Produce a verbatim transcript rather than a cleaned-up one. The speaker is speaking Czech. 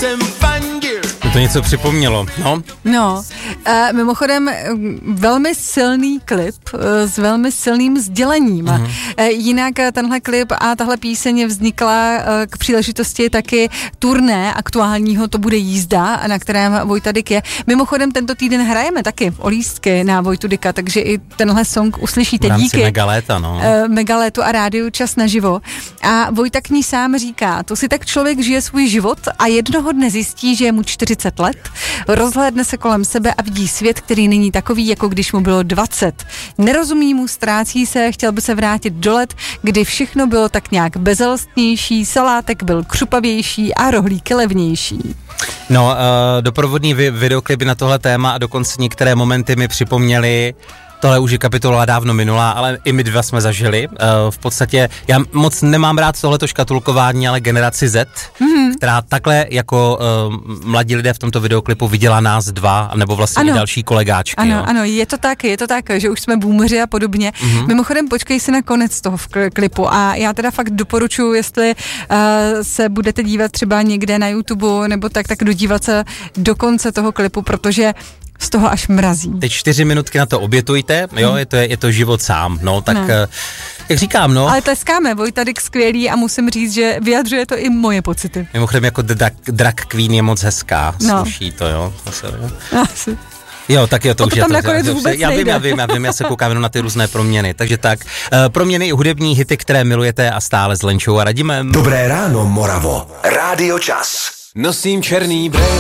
jsem fandil. To něco připomnělo, no? No, uh, mimochodem velmi silný klip uh, s velmi silným sdělením. Mm-hmm. Uh, jinak tenhle klip a tahle píseň vznikla uh, k příležitosti taky turné aktuálního To bude jízda, na kterém Vojta Dyk je. Mimochodem tento týden hrajeme taky o lístky na Vojtu Dyka, takže i tenhle song uslyšíte v rámci díky Megaléta, no. Uh, Megalétu a rádiu Čas naživo. A Vojta k ní sám říká, to si tak člověk žije svůj život a jednoho dne zjistí, že je mu čtyřicet let, rozhlédne se kolem sebe a vidí svět, který není takový, jako když mu bylo dvacet. Nerozumí mu, ztrácí se, chtěl by se vrátit do let, kdy všechno bylo tak nějak bezelstnější, salátek byl křupavější a rohlíky levnější. No, uh, doprovodný vi- videoklipy na tohle téma a dokonce některé momenty mi připomněly. Tohle už je kapitola dávno minulá, ale i my dva jsme zažili. Uh, v podstatě, já moc nemám rád tohleto škatulkování, ale generaci Z, mm-hmm. která takhle jako uh, mladí lidé v tomto videoklipu viděla nás dva, nebo vlastně ano. i další kolegáčky. Ano, jo. ano, je to tak, je to tak, že už jsme boomeři a podobně. Mm-hmm. Mimochodem, počkej si na konec toho klipu a já teda fakt doporučuji, jestli uh, se budete dívat třeba někde na YouTube nebo tak, tak dodívat se do konce toho klipu, protože z toho až mrazí. Teď čtyři minutky na to obětujte, jo, hmm. je, to, je to život sám, no, tak no. jak říkám, no. Ale tleskáme, Vojta Dyk skvělý a musím říct, že vyjadřuje to i moje pocity. Mimochodem jako drag, drag queen je moc hezká, no. Sluší to, jo. Asi, jo. Asi. Jo, tak jo, to, to už je to. Nakonec já, vůbec já vím, nejde. já vím, já vím, já se koukám jenom na ty různé proměny, takže tak. Uh, proměny i hudební hity, které milujete a stále s Lenčou a Radimem. Dobré ráno, Moravo. Rádio Čas. Nosím černý brejle.